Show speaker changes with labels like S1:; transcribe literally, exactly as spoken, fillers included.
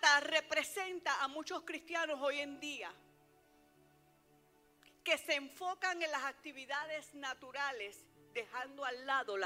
S1: hasta representa a muchos cristianos hoy en día que se enfocan en las actividades naturales, dejando al lado las